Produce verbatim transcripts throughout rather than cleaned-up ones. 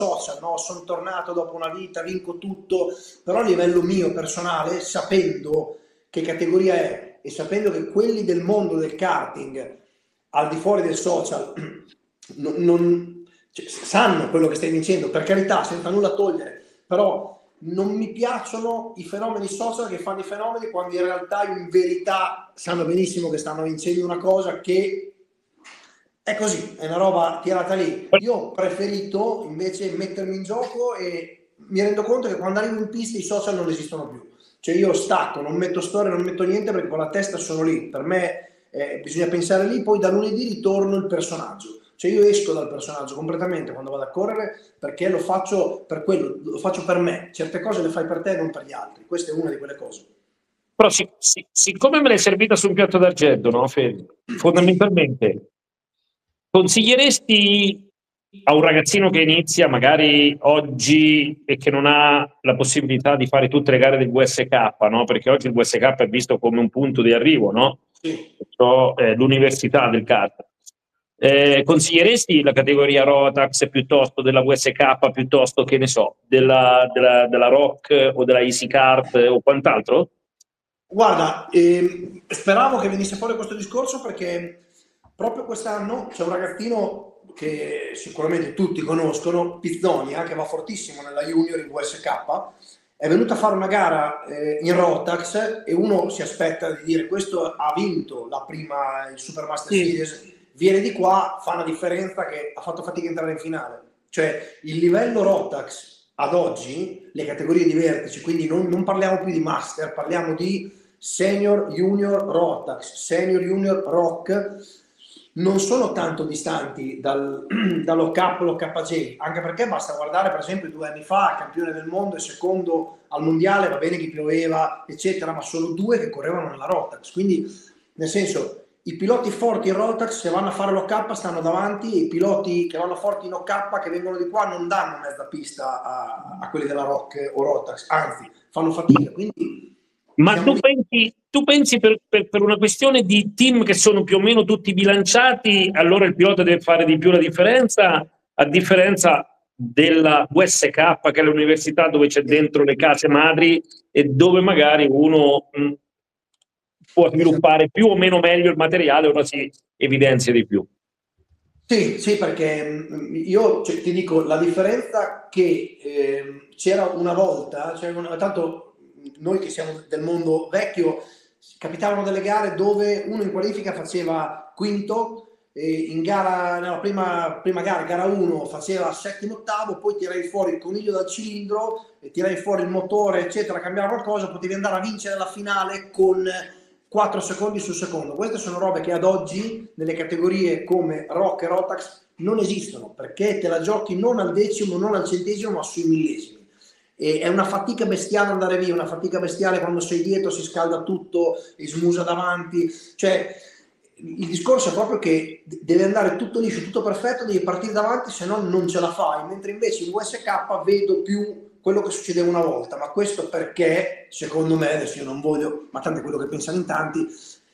social, no? Sono tornato dopo una vita, vinco tutto, però a livello mio personale, sapendo che categoria è e sapendo che quelli del mondo del karting al di fuori del social non, non cioè, sanno quello che stai dicendo, per carità, senza nulla togliere, però non mi piacciono i fenomeni social che fanno i fenomeni quando in realtà in verità sanno benissimo che stanno vincendo una cosa che è così, è una roba tirata lì. Io ho preferito invece mettermi in gioco e mi rendo conto che quando arrivo in pista i social non esistono più. Cioè io stacco, non metto storie, non metto niente perché con la testa sono lì. Per me eh, bisogna pensare lì, poi da lunedì ritorno il personaggio. Cioè io esco dal personaggio completamente quando vado a correre perché lo faccio per quello, lo faccio per me. Certe cose le fai per te e non per gli altri. Questa è una di quelle cose. Però sic sic siccome me l'hai servita su un piatto d'argento, no, Fede? Fondamentalmente, consiglieresti a un ragazzino che inizia magari oggi e che non ha la possibilità di fare tutte le gare del V S K, no? Perché oggi il V S K è visto come un punto di arrivo, no? Sì. Cioè, l'università del kart. Eh, consiglieresti la categoria Rotax piuttosto della V S K, piuttosto che ne so, della, della, della Rock o della Easy Kart o quant'altro? Guarda, eh, speravo che venisse fuori questo discorso perché proprio quest'anno c'è un ragazzino che sicuramente tutti conoscono, Pizzonia, che va fortissimo nella Junior in V S K, è venuto a fare una gara eh, in Rotax e uno si aspetta di dire questo ha vinto la prima, il Supermaster Sì. Series, viene di qua, fa una differenza che ha fatto fatica a entrare in finale. Cioè il livello Rotax ad oggi, le categorie di vertice, quindi non, non parliamo più di Master, parliamo di Senior, Junior, Rotax, Senior, Junior, Rock, non sono tanto distanti dal, dall'O K o l'O K J, anche perché basta guardare per esempio due anni fa, campione del mondo e secondo al mondiale, va bene che pioveva, eccetera, ma sono due che correvano nella Rotax, quindi nel senso i piloti forti in Rotax se vanno a fare l'O K stanno davanti e i piloti che vanno forti in O K che vengono di qua non danno mezza pista a, a quelli della Rock o Rotax, anzi fanno fatica, quindi ma tu pensi, tu pensi per, per, per una questione di team che sono più o meno tutti bilanciati, allora il pilota deve fare di più la differenza, a differenza della V S K, che è l'università dove c'è dentro le case madri e dove magari uno mh, può sviluppare più o meno meglio il materiale, ora si evidenzia di più. Sì, sì, perché io cioè, ti dico la differenza che eh, c'era una volta, cioè, una, tanto noi che siamo del mondo vecchio, capitavano delle gare dove uno in qualifica faceva quinto, e in gara, nella prima, prima gara, gara uno, faceva settimo, ottavo, poi tirai fuori il coniglio dal cilindro, e tirai fuori il motore, eccetera, cambiava qualcosa, potevi andare a vincere la finale con quattro secondi sul secondo. Queste sono robe che ad oggi nelle categorie come Rock e Rotax non esistono, perché te la giochi non al decimo, non al centesimo, ma sui millesimi. E è una fatica bestiale andare via, una fatica bestiale quando sei dietro, si scalda tutto e smusa davanti. Cioè, il discorso è proprio che deve andare tutto liscio, tutto perfetto, devi partire davanti, se no non ce la fai. Mentre invece in V S K vedo più quello che succedeva una volta, ma questo perché, secondo me, adesso io non voglio, ma tanto è quello che pensano in tanti,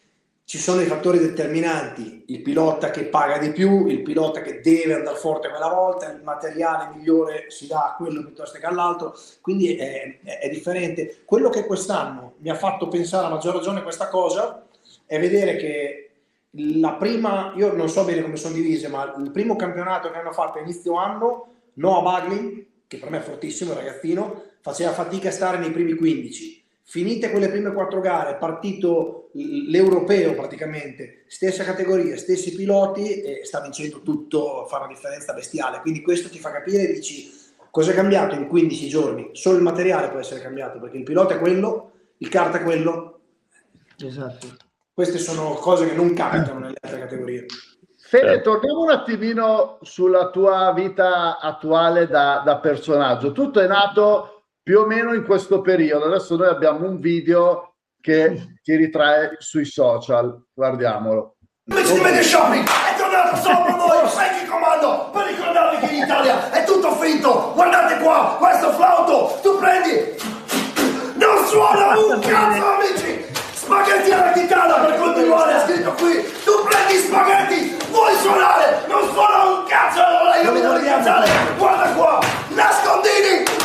ci sono i fattori determinanti, il pilota che paga di più, il pilota che deve andare forte quella volta, il materiale migliore si dà a quello piuttosto che all'altro, quindi è, è, è differente. Quello che quest'anno mi ha fatto pensare a maggior ragione questa cosa è vedere che la prima, io non so bene come sono divise, ma il primo campionato che hanno fatto a inizio anno, Noah Bagley, che per me è fortissimo, il ragazzino, faceva fatica a stare nei primi quindici. Finite quelle prime quattro gare, partito l'europeo praticamente, stessa categoria, stessi piloti e sta vincendo tutto, fa una differenza bestiale. Quindi questo ti fa capire, dici, cosa è cambiato in quindici giorni? Solo il materiale può essere cambiato, perché il pilota è quello, il kart è quello. Esatto. Queste sono cose che non capitano nelle altre categorie. Fede, torniamo un attimino sulla tua vita attuale da, da personaggio. Tutto è nato più o meno in questo periodo. Adesso noi abbiamo un video che ti ritrae sui social. Guardiamolo. Amici di Shopping, è tornato sopra noi, sai che comando, per ricordarvi che in Italia è tutto finto.